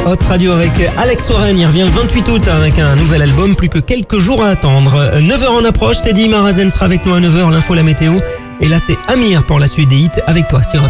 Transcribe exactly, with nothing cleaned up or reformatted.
Hot Radio avec Alex Warren, il revient le vingt-huit août avec un nouvel album, plus que quelques jours à attendre. neuf heures en approche, Teddy Marazen sera avec nous à neuf heures, l'info, la météo. Et là c'est Amir pour la suite des hits avec toi sur Hot